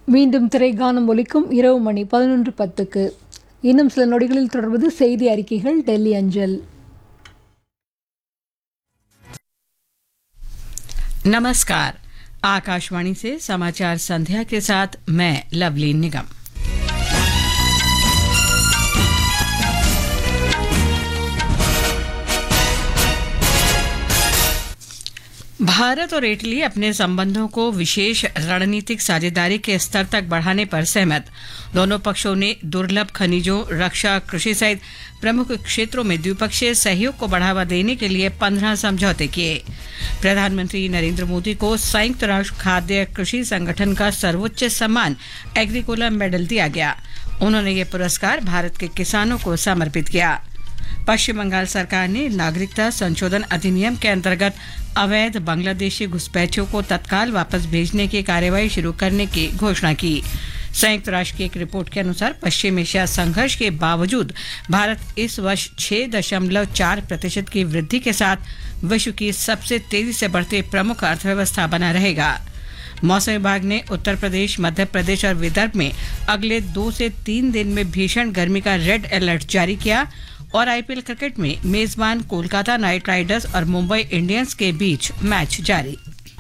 மீண்டும் திரைகானம் ஒலிக்கும் இரவு மணி 11:10க்கு. இன்னும் சில நொடிகளில் தொடர்வது செய்தி அறிக்கைகள் டெல்லி அஞ்சல். नमस्कार, आकाशवाणी से समाचार संध्या के साथ मैं लवली निगम। भारत और इटली अपने संबंधों को विशेष रणनीतिक साझेदारी के स्तर तक बढ़ाने पर सहमत। दोनों पक्षों ने दुर्लभ खनिजों, रक्षा, कृषि सहित प्रमुख क्षेत्रों में द्विपक्षीय सहयोग को बढ़ावा देने के लिए 15 समझौते किए। प्रधानमंत्री नरेंद्र मोदी को संयुक्त राष्ट्र खाद्य कृषि संगठन का सर्वोच्च सम्मान एग्रीकोला मेडल दिया गया। उन्होंने ये पुरस्कार भारत के किसानों को समर्पित किया। पश्चिम बंगाल सरकार ने नागरिकता संशोधन अधिनियम के अंतर्गत अवैध बांग्लादेशी घुसपैठियों को तत्काल वापस भेजने की कार्यवाही शुरू करने की घोषणा की। संयुक्त राष्ट्र की एक रिपोर्ट के अनुसार पश्चिम एशिया संघर्ष के बावजूद भारत इस वर्ष 6.4% की वृद्धि के साथ विश्व की सबसे तेजी से बढ़ती प्रमुख अर्थव्यवस्था बना रहेगा। मौसम विभाग ने उत्तर प्रदेश, मध्य प्रदेश और विदर्भ में अगले 2 से 3 दिन में भीषण गर्मी का रेड अलर्ट जारी किया। और आईपीएल क्रिकेट में मेजबान कोलकाता नाइट राइडर्स और मुंबई इंडियंस के बीच मैच जारी।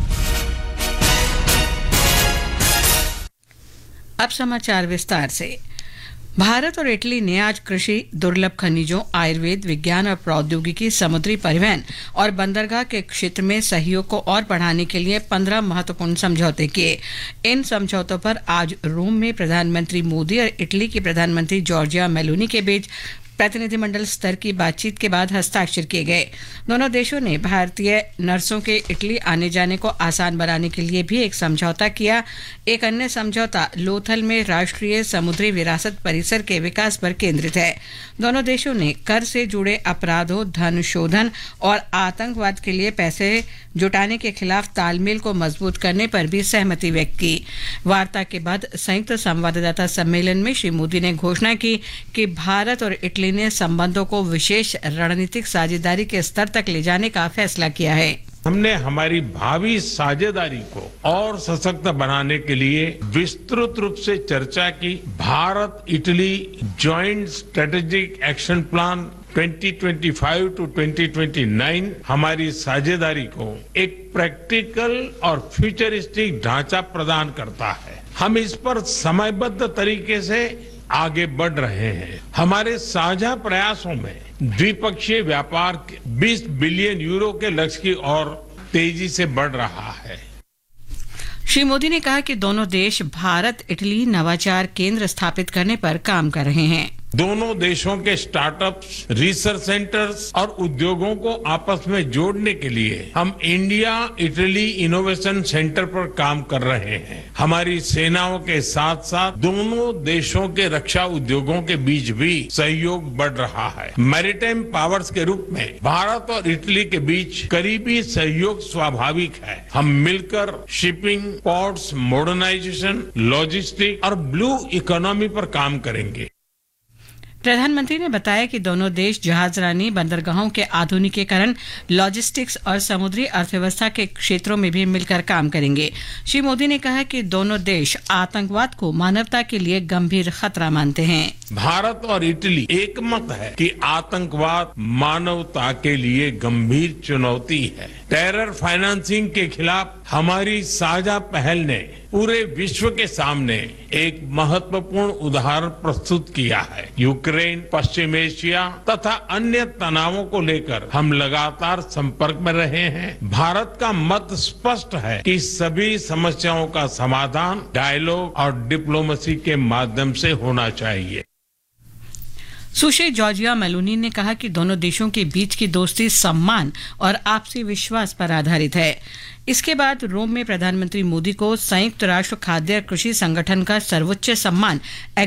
अब समाचार विस्तार से। भारत और इटली ने आज कृषि, दुर्लभ खनिजों, आयुर्वेद, विज्ञान और प्रौद्योगिकी, समुद्री परिवहन और बंदरगाह के क्षेत्र में सहयोग को और बढ़ाने के लिए 15 महत्वपूर्ण समझौते किए। इन समझौतों पर आज रोम में प्रधानमंत्री मोदी और इटली की प्रधानमंत्री जॉर्जिया मेलोनी के बीच प्रतिनिधिमंडल स्तर की बातचीत के बाद हस्ताक्षर किए गए। दोनों देशों ने भारतीय नर्सों के इटली आने जाने को आसान बनाने के लिए भी एक समझौता किया। एक अन्य समझौता लोथल में राष्ट्रीय समुद्री विरासत परिसर के विकास पर केंद्रित है। दोनों देशों ने कर से जुड़े अपराधों, धन शोधन और आतंकवाद के लिए पैसे जुटाने के खिलाफ तालमेल को मजबूत करने पर भी सहमति व्यक्त की। वार्ता के बाद संयुक्त संवाददाता सम्मेलन में श्री मोदी ने घोषणा की कि भारत और इटली ने संबंधों को विशेष रणनीतिक साझेदारी के स्तर तक ले जाने का फैसला किया है। हमने हमारी भावी साझेदारी को और सशक्त बनाने के लिए विस्तृत रूप से चर्चा की। Bharat Italy joint strategic action plan 2025 to 2029 हमारी साझेदारी को एक प्रैक्टिकल और फ्यूचरिस्टिक ढांचा प्रदान करता है। हम इस पर समयबद्ध तरीके से आगे बढ़ रहे हैं। हमारे साझा प्रयासों में द्विपक्षीय व्यापार 20 बिलियन यूरो के लक्ष्य की ओर तेजी से बढ़ रहा है। श्री मोदी ने कहा कि दोनों देश भारत इटली नवाचार केंद्र स्थापित करने पर काम कर रहे हैं। दोनों देशों के स्टार्टअप्स, रिसर्च सेंटर्स और उद्योगों को आपस में जोड़ने के लिए हम इंडिया इटली इनोवेशन सेंटर पर काम कर रहे हैं। हमारी सेनाओं के साथ साथ दोनों देशों के रक्षा उद्योगों के बीच भी सहयोग बढ़ रहा है। मैरीटाइम पावर्स के रूप में भारत और इटली के बीच करीबी सहयोग स्वाभाविक है। हम मिलकर शिपिंग, पोर्ट्स, मॉडर्नाइजेशन, लॉजिस्टिक और ब्लू इकोनॉमी पर काम करेंगे। प्रधानमंत्री ने बताया कि दोनों देश जहाजरानी, बंदरगाहों के आधुनिकीकरण, लॉजिस्टिक्स और समुद्री अर्थव्यवस्था के क्षेत्रों में भी मिलकर काम करेंगे। श्री मोदी ने कहा कि दोनों देश आतंकवाद को मानवता के लिए गंभीर खतरा मानते हैं। भारत और इटली एकमत है कि आतंकवाद मानवता के लिए गंभीर चुनौती है। टेरर फाइनेंसिंग के खिलाफ हमारी साझा पहल ने पूरे विश्व के सामने एक महत्वपूर्ण उदाहरण प्रस्तुत किया है। यूक्रेन, पश्चिम एशिया तथा अन्य तनावों को लेकर हम लगातार संपर्क में रहे हैं। भारत का मत स्पष्ट है कि सभी समस्याओं का समाधान डायलॉग और डिप्लोमेसी के माध्यम से होना चाहिए। सुश्री जॉर्जिया मेलोनी ने कहा कि दोनों देशों के बीच की दोस्ती सम्मान और आपसी विश्वास पर आधारित है। इसके बाद रोम में प्रधानमंत्री मोदी को संयुक्त राष्ट्र खाद्य कृषि संगठन का सर्वोच्च सम्मान